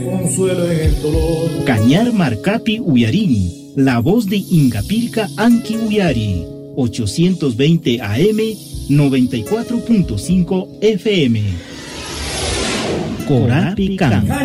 consuelo en el dolor. Cañar Marcapi Uyarini, la voz de Ingapirca Anki Uyari, 820 AM, 94.5 FM. Corapi Can.